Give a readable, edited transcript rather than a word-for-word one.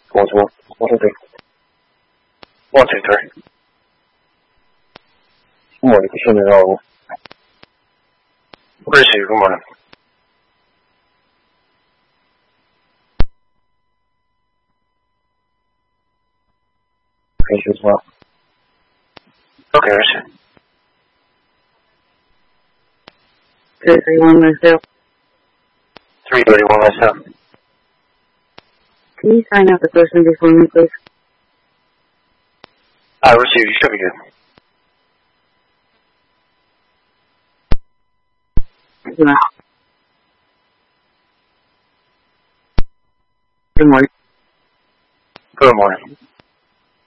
1, 2, 3. 1, 2, 3. Good morning, Christina Hall. Receive, good morning. As well. Okay, receive. 331 myself. 331 myself. Can you sign out the person before me, please? I received. You should be good. No. Good morning. Good morning.